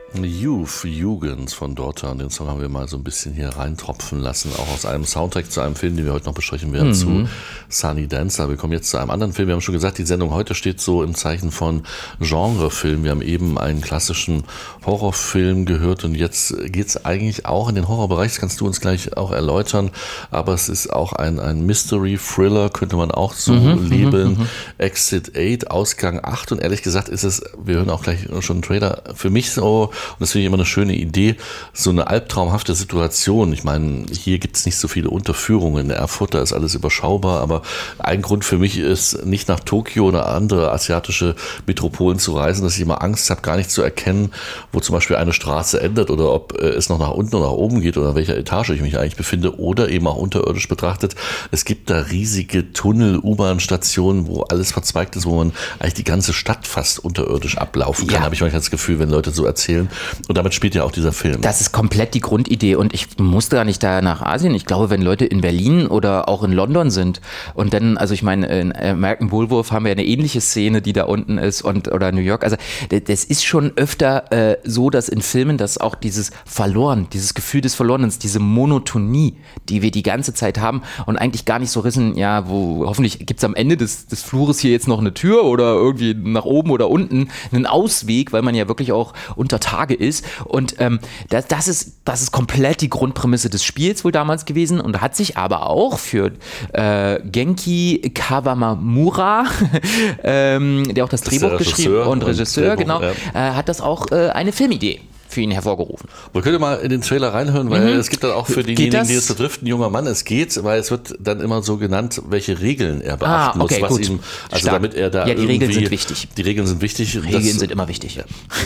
Jugend von Dotan. Den Song haben wir mal so ein bisschen hier reintropfen lassen, auch aus einem Soundtrack zu einem Film, den wir heute noch besprechen werden, zu Sunny Dancer. Wir kommen jetzt zu einem anderen Film. Wir haben schon gesagt, die Sendung heute steht so im Zeichen von Genrefilm. Wir haben eben einen klassischen Horrorfilm gehört und jetzt geht's eigentlich auch in den Horrorbereich. Das kannst du uns gleich auch erläutern. Aber es ist auch ein Mystery-Thriller, könnte man auch so labeln. Exit 8, Ausgang 8. Und ehrlich gesagt ist es, wir hören auch gleich schon einen Trailer, für mich so. Und das finde ich immer eine schöne Idee, so eine albtraumhafte Situation. Ich meine, hier gibt es nicht so viele Unterführungen. In Erfurt, da ist alles überschaubar, aber ein Grund für mich ist, nicht nach Tokio oder andere asiatische Metropolen zu reisen, dass ich immer Angst habe, gar nicht zu erkennen, wo zum Beispiel eine Straße endet oder ob es noch nach unten oder nach oben geht oder in welcher Etage ich mich eigentlich befinde oder eben auch unterirdisch betrachtet. Es gibt da riesige Tunnel, U-Bahn-Stationen, wo alles verzweigt ist, wo man eigentlich die ganze Stadt fast unterirdisch ablaufen kann, habe ich manchmal das Gefühl, wenn Leute so erzählen. Und damit spielt ja auch dieser Film. Das ist komplett die Grundidee und ich musste gar nicht da nach Asien. Ich glaube, wenn Leute in Berlin oder auch in London sind und dann, also ich meine, in American Werewolf haben wir eine ähnliche Szene, die da unten ist oder New York. Also das ist schon öfter so, dass in Filmen das auch dieses Gefühl des Verlorenens, diese Monotonie, die wir die ganze Zeit haben und eigentlich gar nicht so rissen, ja, wo hoffentlich gibt es am Ende des Flures hier jetzt noch eine Tür oder irgendwie nach oben oder unten einen Ausweg, weil man ja wirklich auch unter Tage ist und das ist komplett die Grundprämisse des Spiels wohl damals gewesen und hat sich aber auch für Genki Kawamura, der auch das Drehbuch geschrieben und Regisseur, genau, hat das auch eine Filmidee für ihn hervorgerufen. Man könnte mal in den Trailer reinhören, weil es gibt dann auch für diejenigen, die es betrifft, ein junger Mann, es geht, weil es wird dann immer so genannt, welche Regeln er beachten muss, was ihm, also stark. Damit er da die Regeln sind wichtig. Die Regeln sind wichtig. Regeln sind immer wichtig. Ja.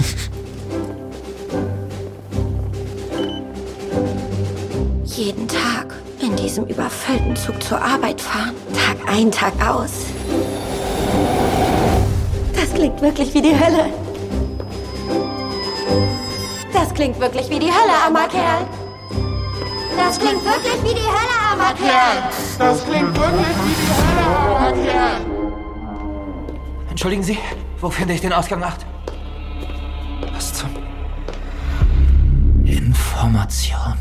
Jeden Tag in diesem überfüllten Zug zur Arbeit fahren. Tag ein, Tag aus. Das klingt wirklich wie die Hölle. Das klingt wirklich wie die Hölle, armer Kerl. Das klingt wirklich wie die Hölle, armer Kerl. Das klingt wirklich wie die Hölle, armer Kerl. Entschuldigen Sie, wo finde ich den Ausgang 8? Was zum... Information.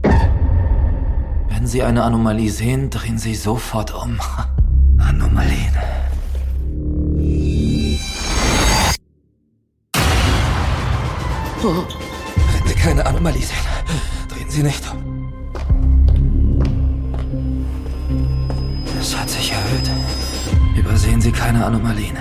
Wenn Sie eine Anomalie sehen, drehen Sie sofort um. Anomalien. Wenn Sie keine Anomalie sehen, drehen Sie nicht um. Es hat sich erhöht. Übersehen Sie keine Anomalien.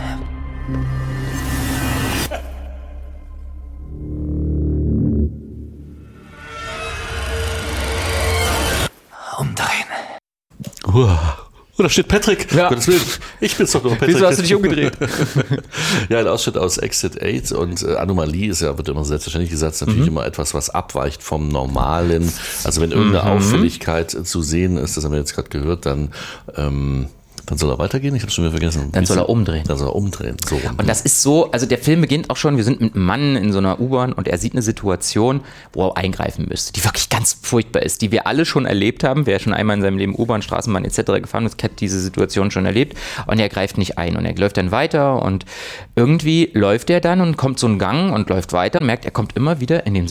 Da steht Patrick. Ja. Gottes Willen. Ich bin's doch nur, Patrick. Wieso hast du dich umgedreht? Ja, ein Ausschnitt aus Exit 8 und Anomalie wird immer selbstverständlich gesagt, natürlich immer etwas, was abweicht vom Normalen. Also wenn irgendeine Auffälligkeit zu sehen ist, das haben wir jetzt gerade gehört, dann soll er weitergehen? Ich habe schon wieder vergessen. Dann soll er umdrehen. Dann soll er umdrehen. So rum. Und das ist so, also der Film beginnt auch schon, wir sind mit einem Mann in so einer U-Bahn und er sieht eine Situation, wo er eingreifen müsste, die wirklich ganz furchtbar ist, die wir alle schon erlebt haben. Wer schon einmal in seinem Leben U-Bahn, Straßenbahn etc. gefahren ist, hat diese Situation schon erlebt und er greift nicht ein und er läuft dann weiter und irgendwie läuft er dann und kommt so einen Gang und läuft weiter und merkt, er kommt immer wieder in den